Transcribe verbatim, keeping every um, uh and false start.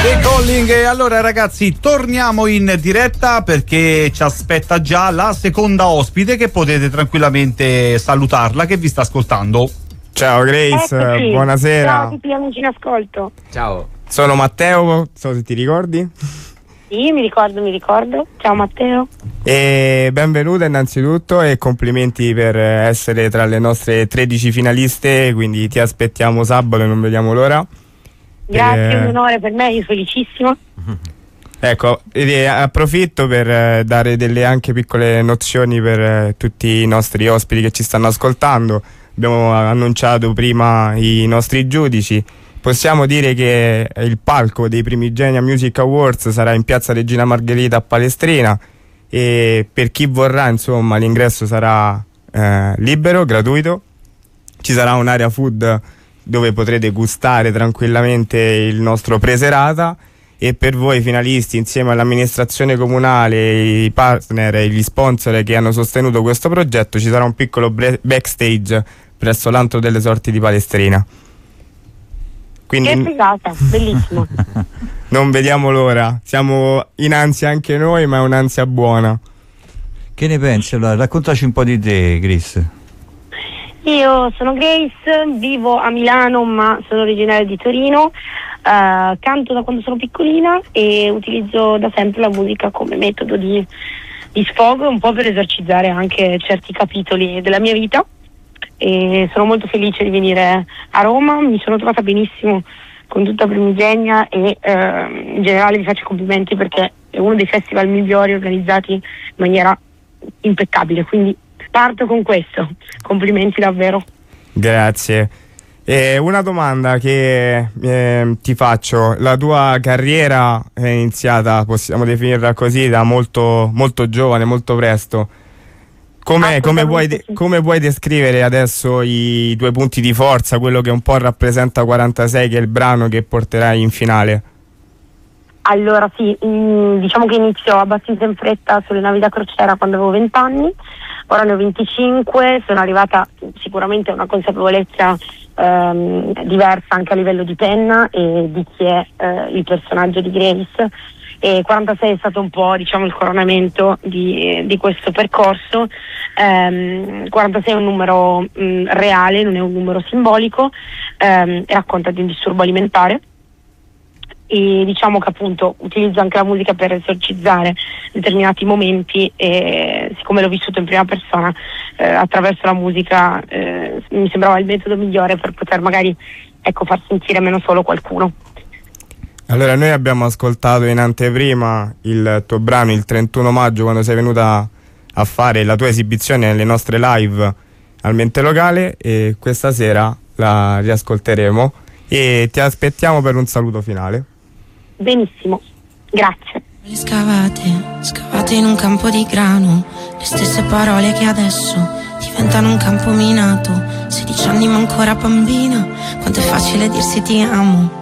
The Calling. E allora ragazzi, torniamo in diretta perché ci aspetta già la seconda ospite, che potete tranquillamente salutarla, che vi sta ascoltando. Ciao Grace, Eccoci. buonasera. Ciao a tutti gli amici in ascolto. Ciao. Sono Matteo, non so se ti ricordi. Sì, mi ricordo, mi ricordo. Ciao Matteo. E benvenuta innanzitutto e complimenti per essere tra le nostre tredici finaliste, quindi ti aspettiamo sabato e non vediamo l'ora. Grazie, Eh, è un onore per me, io felicissima. Ecco, e approfitto per eh, dare delle anche piccole nozioni per eh, tutti i nostri ospiti che ci stanno ascoltando. Abbiamo annunciato prima i nostri giudici. Possiamo dire che il palco dei Primigenia Music Awards sarà in piazza Regina Margherita a Palestrina, e per chi vorrà, insomma, l'ingresso sarà eh, libero, gratuito. Ci sarà un'area food dove potrete gustare tranquillamente il nostro preserata, e per voi finalisti, insieme all'amministrazione comunale, i partner e gli sponsor che hanno sostenuto questo progetto, ci sarà un piccolo bre- backstage presso l'Antro delle Sorti di Palestrina. Quindi Che figata, bellissimo. non vediamo l'ora, siamo in ansia anche noi, ma è un'ansia buona. Che ne pensi? Allora, raccontaci un po' di te, Chris. Io sono Grace, vivo a Milano ma sono originaria di Torino, uh, canto da quando sono piccolina e utilizzo da sempre la musica come metodo di, di sfogo, un po' per esorcizzare anche certi capitoli della mia vita, e sono molto felice di venire a Roma. Mi sono trovata benissimo con tutta Primigenia e uh, in generale vi faccio complimenti perché è uno dei festival migliori organizzati in maniera impeccabile, quindi parto con questo, complimenti davvero. Grazie. E una domanda che eh, ti faccio: la tua carriera è iniziata, possiamo definirla così, da molto, molto giovane, molto presto. Come, come, vuoi de- come vuoi descrivere adesso i tuoi punti di forza, quello che un po' rappresenta quarantasei, che è il brano che porterai in finale? Allora sì, mh, diciamo che inizio abbastanza in fretta sulle navi da crociera quando avevo venti anni, ora ne ho venticinque, sono arrivata sicuramente a una consapevolezza ehm, diversa anche a livello di penna e di chi è eh, il personaggio di Grace, e quarantasei è stato un po', diciamo, il coronamento di, di questo percorso. ehm, quarantasei è un numero mh, reale, non è un numero simbolico, ehm, e racconta di un disturbo alimentare. E diciamo che appunto utilizzo anche la musica per esorcizzare determinati momenti, e siccome l'ho vissuto in prima persona, eh, attraverso la musica eh, mi sembrava il metodo migliore per poter magari, ecco, far sentire meno solo qualcuno. Allora, noi abbiamo ascoltato in anteprima il tuo brano il trentuno maggio, quando sei venuta a fare la tua esibizione nelle nostre live al Mente Locale, e questa sera la riascolteremo e ti aspettiamo per un saluto finale. Benissimo, grazie. Scavate, scavate in un campo di grano, le stesse parole che adesso diventano un campo minato. Sedici anni ma ancora bambina, quanto è facile dirsi ti amo.